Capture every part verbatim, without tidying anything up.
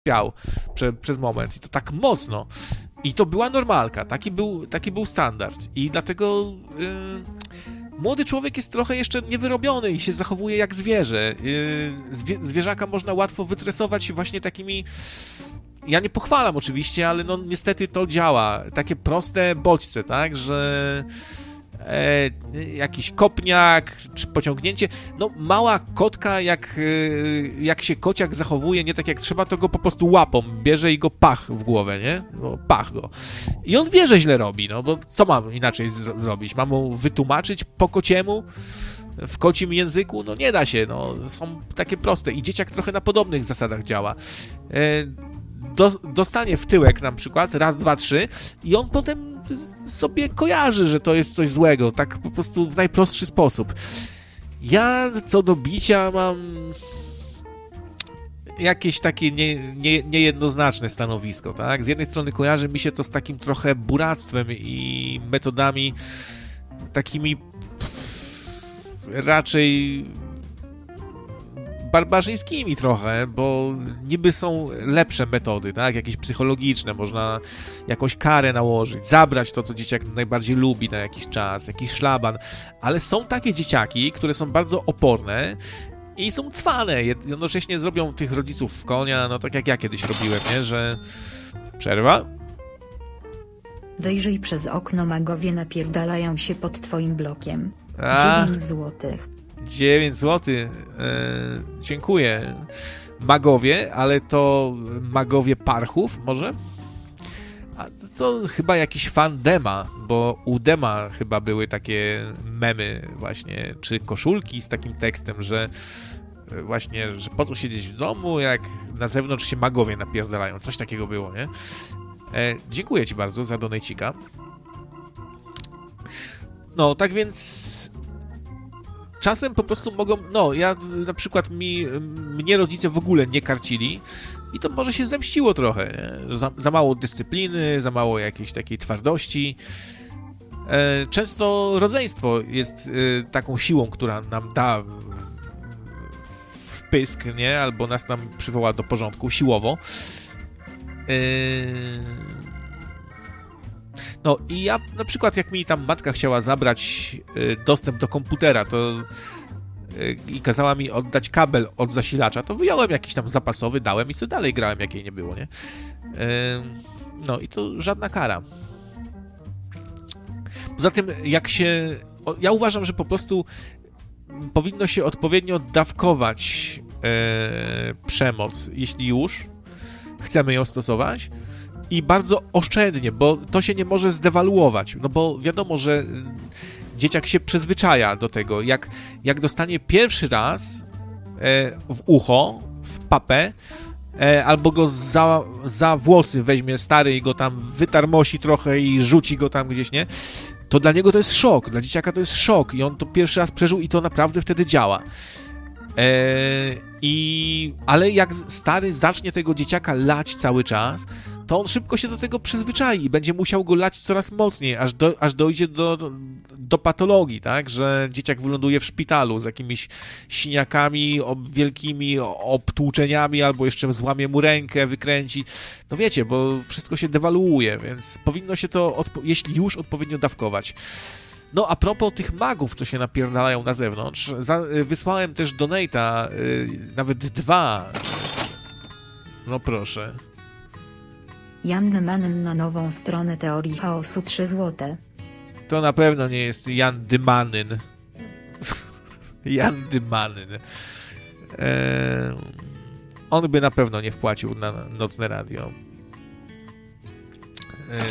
piał prze, przez moment i to tak mocno. I to była normalka, taki był, taki był standard. I dlatego yy, młody człowiek jest trochę jeszcze niewyrobiony i się zachowuje jak zwierzę. Yy, zwie, zwierzaka można łatwo wytresować właśnie takimi... Ja nie pochwalam oczywiście, ale no niestety to działa. Takie proste bodźce, tak, że... E, jakiś kopniak, czy pociągnięcie. No, mała kotka, jak, e, jak się kociak zachowuje nie tak jak trzeba, to go po prostu łapą bierze i go pach w głowę, nie? No, pach go. I on wie, że źle robi, no bo co mam inaczej zro- zrobić? Mam mu wytłumaczyć po kociemu? W kocim języku? No nie da się, no. Są takie proste. I dzieciak trochę na podobnych zasadach działa. E, do, dostanie w tyłek na przykład, raz, dwa, trzy i on potem sobie kojarzy, że to jest coś złego, tak po prostu w najprostszy sposób. Ja co do bicia mam jakieś takie nie, nie, niejednoznaczne stanowisko, tak? Z jednej strony kojarzy mi się to z takim trochę buractwem i metodami takimi raczej barbarzyńskimi trochę, bo niby są lepsze metody, tak? Jakieś psychologiczne, można jakąś karę nałożyć, zabrać to, co dzieciak najbardziej lubi na jakiś czas, jakiś szlaban, ale są takie dzieciaki, które są bardzo oporne i są cwane, jednocześnie zrobią tych rodziców w konia, no tak jak ja kiedyś robiłem, nie? Że... Przerwa? Wyjrzyj przez okno, magowie napierdalają się pod twoim blokiem. A... dziewięć złotych. dziewięć złotych. Eee, dziękuję. Magowie, ale to magowie parchów może? A to chyba jakiś fan Dema, bo u Dema chyba były takie memy właśnie, czy koszulki z takim tekstem, że właśnie, że po co siedzieć w domu, jak na zewnątrz się magowie napierdalają. Coś takiego było, nie? Eee, dziękuję ci bardzo za donejcika. No, tak więc czasem po prostu mogą, no ja na przykład mi, mnie rodzice w ogóle nie karcili i to może się zemściło trochę, nie? Za, za mało dyscypliny, za mało jakiejś takiej twardości. E, często rodzeństwo jest e, taką siłą, która nam da w, w pysk, nie? Albo nas tam przywoła do porządku siłowo. E, No i ja na przykład jak mi tam matka chciała zabrać y, dostęp do komputera, to y, i kazała mi oddać kabel od zasilacza, to wyjąłem jakiś tam zapasowy, dałem i sobie dalej grałem, jak jej nie było, nie? Y, no i to żadna kara. Poza tym jak się... O, ja uważam, że po prostu powinno się odpowiednio dawkować y, przemoc, jeśli już chcemy ją stosować. I bardzo oszczędnie, bo to się nie może zdewaluować, no bo wiadomo, że dzieciak się przyzwyczaja do tego, jak, jak dostanie pierwszy raz e, w ucho, w papę, e, albo go za, za włosy weźmie stary i go tam wytarmosi trochę i rzuci go tam gdzieś, nie? To dla niego to jest szok, dla dzieciaka to jest szok i on to pierwszy raz przeżył i to naprawdę wtedy działa. E, i, ale jak stary zacznie tego dzieciaka lać cały czas, to on szybko się do tego przyzwyczai i będzie musiał go lać coraz mocniej, aż, do, aż dojdzie do, do, do patologii, tak, że dzieciak wyląduje w szpitalu z jakimiś siniakami ob, wielkimi, obtłuczeniami, albo jeszcze złamie mu rękę, wykręci. No wiecie, bo wszystko się dewaluuje, więc powinno się to, odpo- jeśli już, odpowiednio dawkować. No, a propos tych magów, co się napierdalają na zewnątrz, za, wysłałem też donate'a, yy, nawet dwa. No proszę. Jan Manen na nową stronę teorii chaosu trzy złote. To na pewno nie jest Jan Dymanyn. Jan Dymanyn. Eee, on by na pewno nie wpłacił na nocne radio. Eee.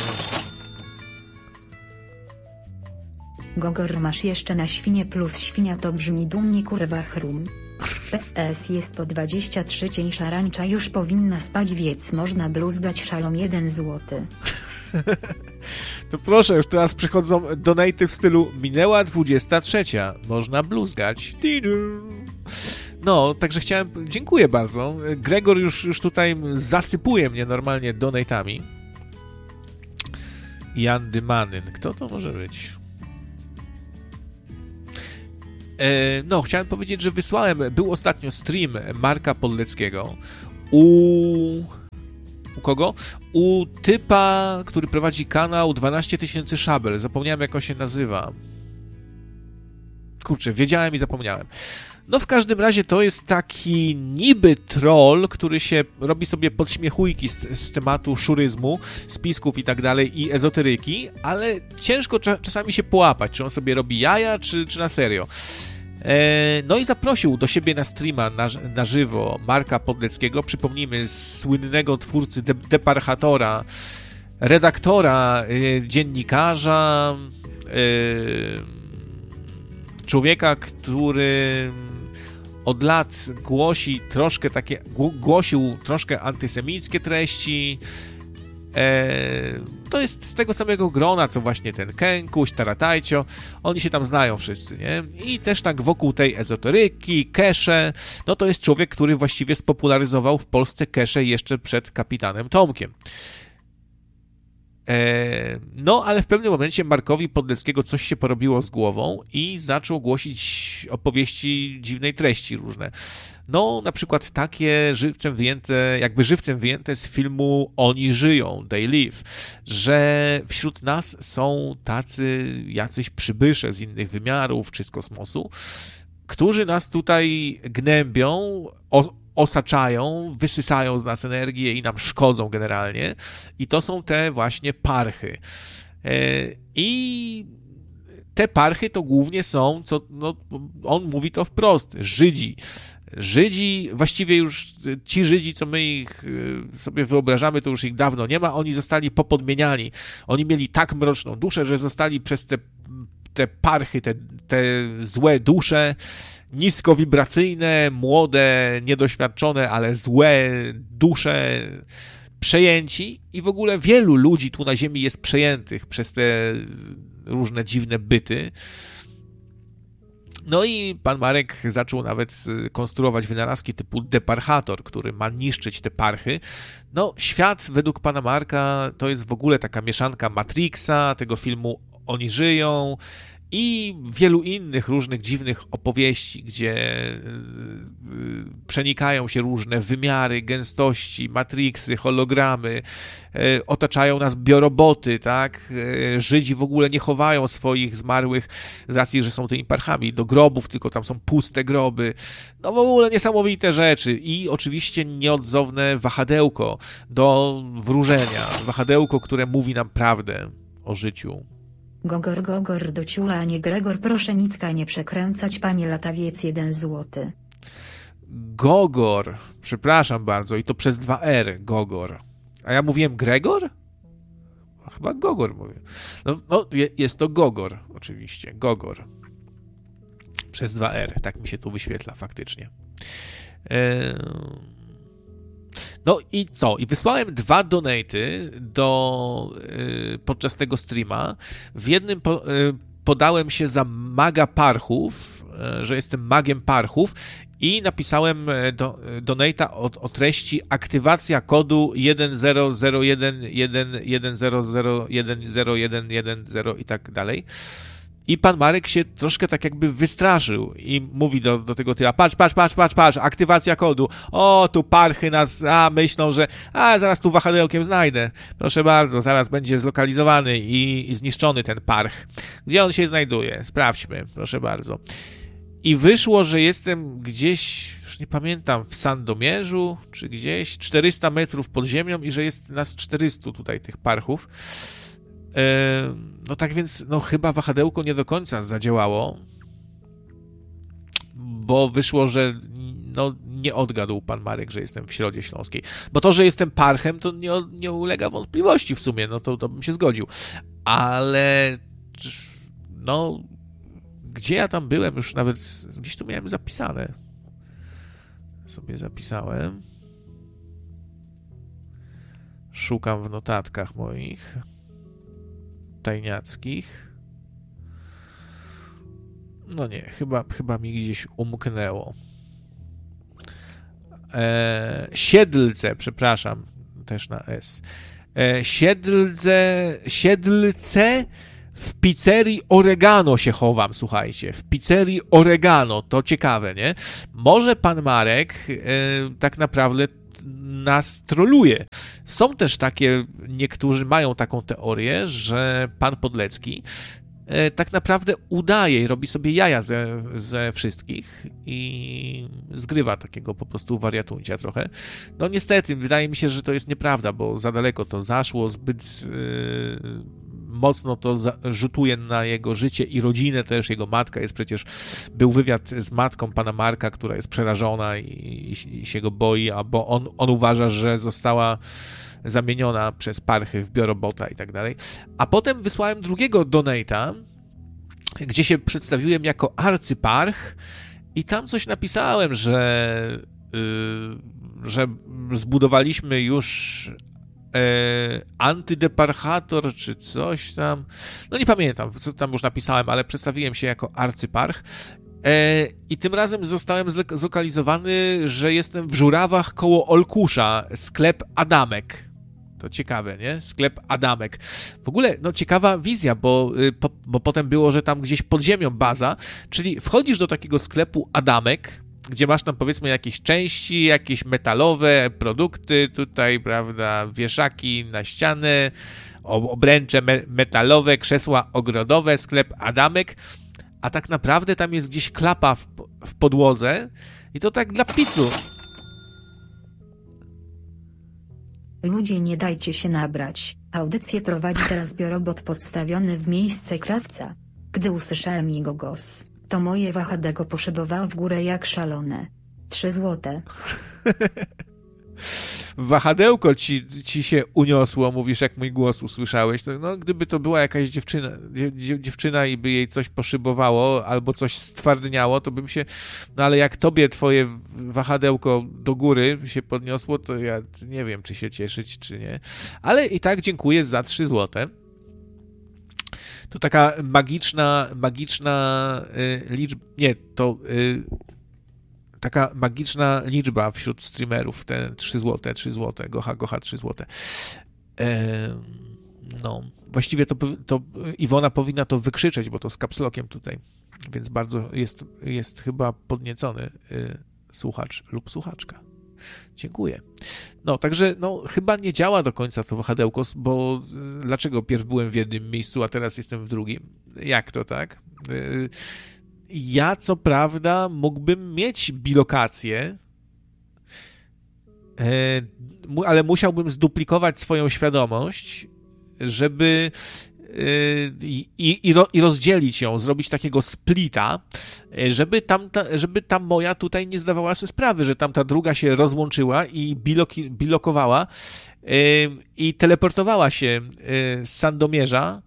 Gogor masz jeszcze na świnie plus świnia to brzmi dumnie kurwa chrum. P S jest po dwadzieścia trzy cień szarańcza już powinna spać więc można bluzgać szalom jeden złoty. To proszę, już teraz przychodzą donaty w stylu minęła dwudziesta trzecia, można bluzgać. No, także chciałem, dziękuję bardzo. Gregor już, już tutaj zasypuje mnie normalnie donatami. Jan Dymanyn, kto to może być? No, chciałem powiedzieć, że wysłałem, był ostatnio stream Marka Podleckiego u U kogo? U typa, który prowadzi kanał dwanaście tysięcy szabel. Zapomniałem, jak on się nazywa. Kurczę, wiedziałem i zapomniałem. No w każdym razie to jest taki niby troll, który się robi sobie podśmiechujki z, z tematu szuryzmu, spisków i tak dalej i ezoteryki, ale ciężko cza- czasami się połapać, czy on sobie robi jaja, czy, czy na serio. E, no i zaprosił do siebie na streama na, na żywo Marka Podleckiego, przypomnijmy, słynnego twórcy de- Deparchatora, redaktora, e, dziennikarza, e, człowieka, który od lat głosi troszkę takie, głosił troszkę antysemickie treści. E, to jest z tego samego grona, co właśnie ten Kękuś, Taratajcio. Oni się tam znają wszyscy, nie? I też tak wokół tej ezoteryki, kesze, no to jest człowiek, który właściwie spopularyzował w Polsce kesze jeszcze przed kapitanem Tomkiem. No, ale w pewnym momencie Markowi Podleckiego coś się porobiło z głową i zaczął głosić opowieści dziwnej treści różne. No, na przykład takie żywcem wyjęte, jakby żywcem wyjęte z filmu Oni żyją, They Live, że wśród nas są tacy jacyś przybysze z innych wymiarów czy z kosmosu, którzy nas tutaj gnębią, o, osaczają, wysysają z nas energię i nam szkodzą generalnie. I to są te właśnie parchy. I te parchy to głównie są, co, no, on mówi to wprost, Żydzi. Żydzi, właściwie już ci Żydzi, co my ich sobie wyobrażamy, to już ich dawno nie ma, oni zostali popodmieniani. Oni mieli tak mroczną duszę, że zostali przez te, te parchy, te, te złe dusze, niskowibracyjne, młode, niedoświadczone, ale złe dusze przejęci i w ogóle wielu ludzi tu na ziemi jest przejętych przez te różne dziwne byty. No i pan Marek zaczął nawet konstruować wynalazki typu deparchator, który ma niszczyć te parchy. No, świat według pana Marka to jest w ogóle taka mieszanka Matrixa, tego filmu Oni żyją i wielu innych różnych dziwnych opowieści, gdzie przenikają się różne wymiary, gęstości, matrixy, hologramy, otaczają nas bioroboty, tak? Żydzi w ogóle nie chowają swoich zmarłych z racji, że są tymi parchami do grobów, tylko tam są puste groby. No w ogóle niesamowite rzeczy i oczywiście nieodzowne wahadełko do wróżenia, wahadełko, które mówi nam prawdę o życiu. Gogor, gogor do ciula, a nie Gregor, proszę nicka nie przekręcać, panie latawiec, jeden złoty. Gogor, przepraszam bardzo, i to przez dwa R, Gogor. A ja mówiłem Gregor? A chyba Gogor mówię. No, no, jest to Gogor, oczywiście, Gogor. Przez dwa R, tak mi się tu wyświetla faktycznie. Eee... No i co? I wysłałem dwa donaty do, yy, podczas tego streama. W jednym po, yy, podałem się za maga parchów, yy, że jestem magiem parchów i napisałem do, donata o, o treści aktywacja kodu jeden zero zero jeden jeden jeden zero zero jeden zero jeden jeden zero i tak dalej. I pan Marek się troszkę tak jakby wystraszył i mówi do, do tego typa, patrz, patrz, patrz, patrz, patrz, aktywacja kodu, o, tu parchy nas, a, myślą, że, a, zaraz tu wahadełkiem znajdę, proszę bardzo, zaraz będzie zlokalizowany i, i zniszczony ten parch. Gdzie on się znajduje? Sprawdźmy, proszę bardzo. I wyszło, że jestem gdzieś, już nie pamiętam, w Sandomierzu, czy gdzieś, czterysta metrów pod ziemią i że jest nas czterystu tutaj tych parchów. No tak więc, no chyba wahadełko nie do końca zadziałało, bo wyszło, że no, nie odgadł pan Marek, że jestem w Środzie Śląskiej. Bo to, że jestem parchem, to nie, nie ulega wątpliwości w sumie, no to, to bym się zgodził. Ale no, gdzie ja tam byłem, już nawet gdzieś tu miałem zapisane. Sobie zapisałem. Szukam w notatkach moich tajniackich. No nie, chyba, chyba mi gdzieś umknęło. E, Siedlce, przepraszam, też na S. E, Siedlce, Siedlce w pizzerii Oregano się chowam, słuchajcie. W pizzerii Oregano, to ciekawe, nie? Może pan Marek e, tak naprawdę nas troluje. Są też takie, niektórzy mają taką teorię, że pan Podlecki tak naprawdę udaje i robi sobie jaja ze, ze wszystkich i zgrywa takiego po prostu wariatuncia trochę. No niestety, wydaje mi się, że to jest nieprawda, bo za daleko to zaszło, zbyt yy, mocno to za, rzutuje na jego życie i rodzinę też. Jego matka jest przecież, był wywiad z matką pana Marka, która jest przerażona i, i, i się go boi, a bo on, on uważa, że została zamieniona przez parchy w biorobota i tak dalej. A potem wysłałem drugiego donate'a, gdzie się przedstawiłem jako arcyparch i tam coś napisałem, że, yy, że zbudowaliśmy już e, antydeparchator czy coś tam. No nie pamiętam, co tam już napisałem, ale przedstawiłem się jako arcyparch. E, I tym razem zostałem zlokalizowany, że jestem w Żurawach koło Olkusza, sklep Adamek. To ciekawe, nie? Sklep Adamek. W ogóle, no ciekawa wizja, bo, po, bo potem było, że tam gdzieś pod ziemią baza, czyli wchodzisz do takiego sklepu Adamek, gdzie masz tam powiedzmy jakieś części, jakieś metalowe produkty, tutaj, prawda, wieszaki na ścianę, obręcze me- metalowe, krzesła ogrodowe, sklep Adamek, a tak naprawdę tam jest gdzieś klapa w, w podłodze i to tak dla picu. Ludzie, nie dajcie się nabrać. Audycję prowadzi teraz biorobot podstawiony w miejsce krawca. Gdy usłyszałem jego głos, to moje wahadło poszybowało w górę jak szalone. Trzy złote. Wahadełko ci, ci się uniosło, mówisz, jak mój głos usłyszałeś. To, no, gdyby to była jakaś dziewczyna, dziew, dziewczyna i by jej coś poszybowało albo coś stwardniało, to bym się... No ale jak tobie twoje wahadełko do góry się podniosło, to ja nie wiem, czy się cieszyć, czy nie. Ale i tak dziękuję za trzy złote. To taka magiczna, magiczna y, liczba... Nie, to... Y, taka magiczna liczba wśród streamerów, te trzy złote, trzy złote, gocha, gocha, trzy złote. Eee, no, właściwie to, to Iwona powinna to wykrzyczeć, bo to z kapslokiem tutaj, więc bardzo jest, jest chyba podniecony y, słuchacz lub słuchaczka. Dziękuję. No, także no, chyba nie działa do końca to wahadełko, bo y, dlaczego pierw byłem w jednym miejscu, a teraz jestem w drugim? Jak to, tak? Y, Ja, co prawda, mógłbym mieć bilokację, ale musiałbym zduplikować swoją świadomość, żeby i, i, i rozdzielić ją, zrobić takiego splita, żeby tamta, żeby ta moja tutaj nie zdawała sobie sprawy, że tamta druga się rozłączyła i biloki, bilokowała i teleportowała się z Sandomierza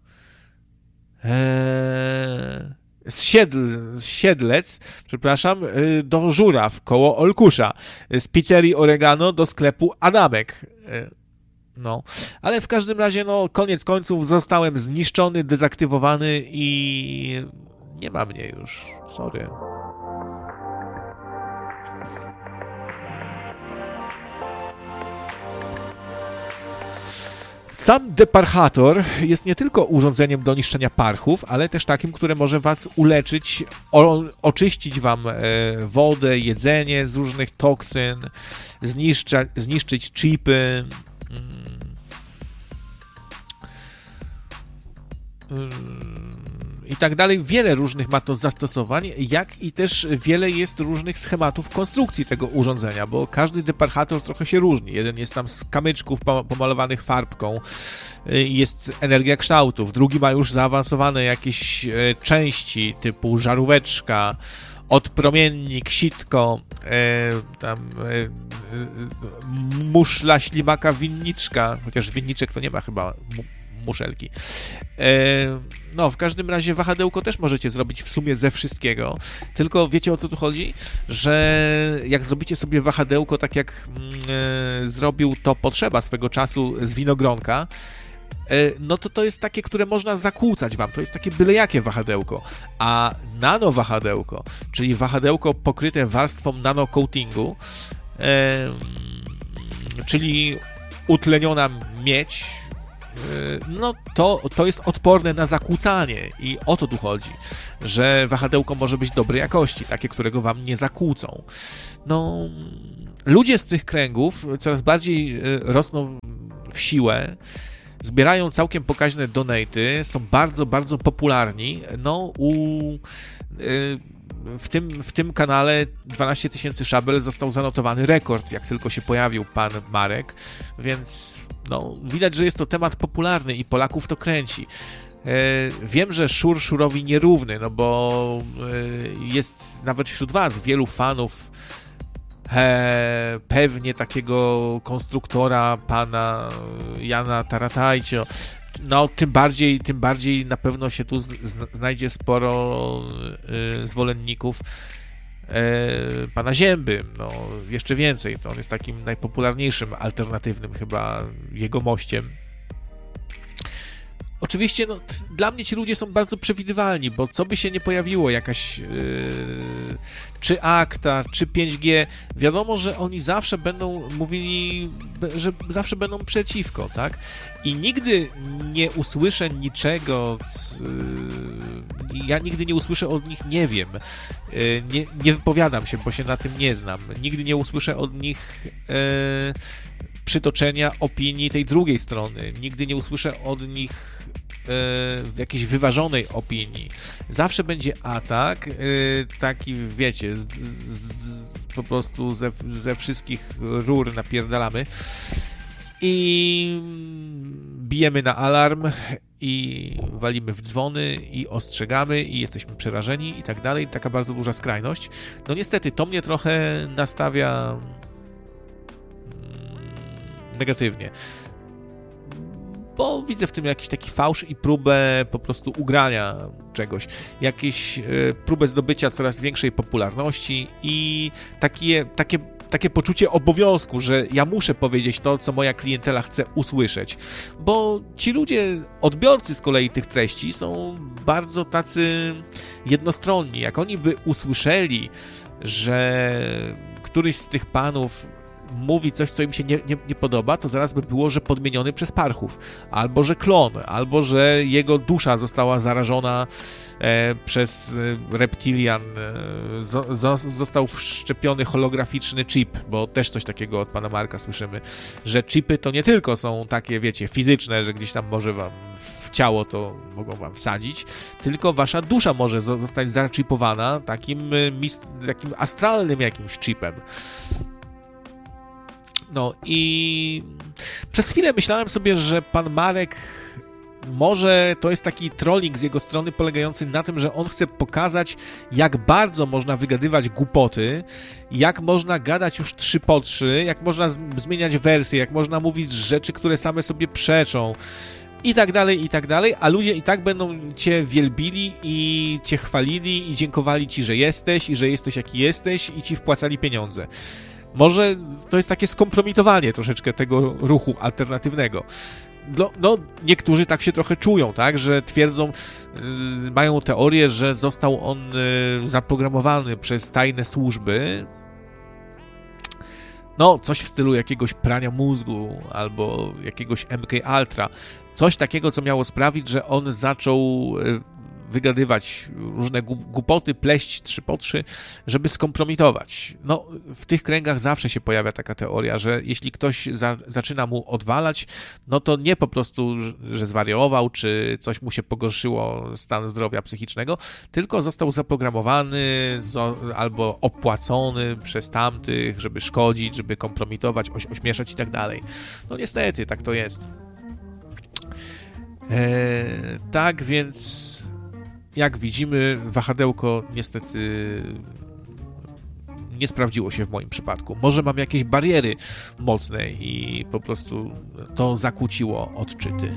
Z, Siedl, z Siedlec, przepraszam, do Żuraw, koło Olkusza, z pizzerii Oregano do sklepu Adamek. No, ale w każdym razie, no, koniec końców zostałem zniszczony, dezaktywowany i nie ma mnie już. Sorry. Sam deparchator jest nie tylko urządzeniem do niszczenia parchów, ale też takim, które może was uleczyć, o, oczyścić wam e, wodę, jedzenie z różnych toksyn, zniszcza, zniszczyć chipy, mm, mm, i tak dalej. Wiele różnych ma to zastosowań, jak i też wiele jest różnych schematów konstrukcji tego urządzenia, bo każdy deparchator trochę się różni. Jeden jest tam z kamyczków pomalowanych farbką, jest energia kształtów, drugi ma już zaawansowane jakieś części typu żaróweczka, odpromiennik, sitko, e, tam e, muszla, ślimaka, winniczka, chociaż winniczek to nie ma chyba muszelki. No, w każdym razie wahadełko też możecie zrobić w sumie ze wszystkiego, tylko wiecie, o co tu chodzi? Że jak zrobicie sobie wahadełko tak jak mm, zrobił to Potrzeba swego czasu z winogronka, no to to jest takie, które można zakłócać wam, to jest takie byle jakie wahadełko, a nano wahadełko, czyli wahadełko pokryte warstwą nanocoatingu, czyli utleniona miedź, no to, to jest odporne na zakłócanie i o to tu chodzi, że wahadełko może być dobrej jakości, takie, którego wam nie zakłócą. No, ludzie z tych kręgów coraz bardziej rosną w siłę, zbierają całkiem pokaźne donaty, są bardzo, bardzo popularni. No, u, w, tym, w tym kanale dwanaście tysięcy szabel został zanotowany rekord, jak tylko się pojawił pan Marek, więc no, widać, że jest to temat popularny i Polaków to kręci. Wiem, że szur szurowi nierówny, no bo jest nawet wśród was wielu fanów He, pewnie takiego konstruktora pana Jana Taratajcio. No, tym bardziej, tym bardziej na pewno się tu z, z, znajdzie sporo y, zwolenników y, pana Zięby. No, jeszcze więcej, to on jest takim najpopularniejszym, alternatywnym chyba jego mościem. Oczywiście, no, t- dla mnie ci ludzie są bardzo przewidywalni, bo co by się nie pojawiło, jakaś yy, czy akta, czy pięć G, wiadomo, że oni zawsze będą mówili, że zawsze będą przeciwko, tak? I nigdy nie usłyszę niczego, c- yy, ja nigdy nie usłyszę od nich nie wiem, yy, nie, nie wypowiadam się, bo się na tym nie znam, nigdy nie usłyszę od nich yy, przytoczenia opinii tej drugiej strony, nigdy nie usłyszę od nich w jakiejś wyważonej opinii. Zawsze będzie atak, taki, wiecie, z, z, z, po prostu ze, ze wszystkich rur napierdalamy i bijemy na alarm i walimy w dzwony i ostrzegamy i jesteśmy przerażeni i tak dalej. Taka bardzo duża skrajność. No niestety, to mnie trochę nastawia negatywnie, bo widzę w tym jakiś taki fałsz i próbę po prostu ugrania czegoś, jakieś y, próbę zdobycia coraz większej popularności i takie, takie, takie poczucie obowiązku, że ja muszę powiedzieć to, co moja klientela chce usłyszeć, bo ci ludzie, odbiorcy z kolei tych treści są bardzo tacy jednostronni. Jak oni by usłyszeli, że któryś z tych panów mówi coś, co im się nie, nie, nie podoba, to zaraz by było, że podmieniony przez parchów, albo że klon, albo że jego dusza została zarażona e, przez e, reptilian, e, zo, zo, został wszczepiony holograficzny chip, bo też coś takiego od pana Marka słyszymy, że chipy to nie tylko są takie, wiecie, fizyczne, że gdzieś tam może wam w ciało to mogą wam wsadzić, tylko wasza dusza może zostać zaczipowana takim, takim astralnym jakimś chipem. No i przez chwilę myślałem sobie, że pan Marek może to jest taki trolling z jego strony polegający na tym, że on chce pokazać, jak bardzo można wygadywać głupoty, jak można gadać już trzy po trzy, jak można zmieniać wersje, jak można mówić rzeczy, które same sobie przeczą i tak dalej, i tak dalej, a ludzie i tak będą cię wielbili i cię chwalili i dziękowali ci, że jesteś i że jesteś jaki jesteś i ci wpłacali pieniądze. Może to jest takie skompromitowanie troszeczkę tego ruchu alternatywnego. No, no niektórzy tak się trochę czują, tak, że twierdzą, yy, mają teorię, że został on yy, zaprogramowany przez tajne służby. No, coś w stylu jakiegoś prania mózgu albo jakiegoś M K Ultra. Coś takiego, co miało sprawić, że on zaczął yy, wygadywać różne głupoty, pleść trzy po trzy, żeby skompromitować. No, w tych kręgach zawsze się pojawia taka teoria, że jeśli ktoś za, zaczyna mu odwalać, no to nie po prostu, że zwariował, czy coś mu się pogorszyło stan zdrowia psychicznego, tylko został zaprogramowany zo, albo opłacony przez tamtych, żeby szkodzić, żeby kompromitować, oś, ośmieszać i tak dalej. No niestety, tak to jest. Eee, tak więc jak widzimy, wahadełko niestety nie sprawdziło się w moim przypadku. Może mam jakieś bariery mocne i po prostu to zakłóciło odczyty.